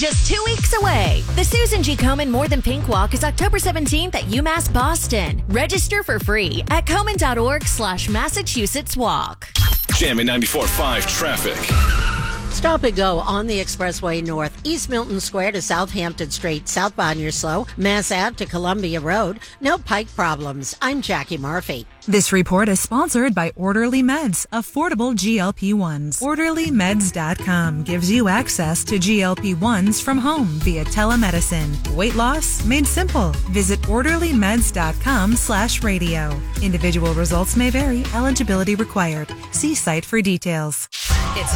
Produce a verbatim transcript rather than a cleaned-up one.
just two weeks away. The Susan G. Komen More Than Pink Walk is October seventeenth at UMass Boston. Register for free at komen.org slash Massachusetts Walk. Jammin' ninety-four point five traffic. Stop and go on the Expressway North, East Milton Square to Southampton Street, southbound you're slow, Mass Ave to Columbia Road. No Pike problems. I'm Jackie Murphy. This report is sponsored by Orderly Meds, affordable G L P ones. orderly meds dot com gives you access to G L P ones from home via telemedicine. Weight loss made simple. Visit orderly meds dot com slash radio. Individual results may vary. Eligibility required. See site for details.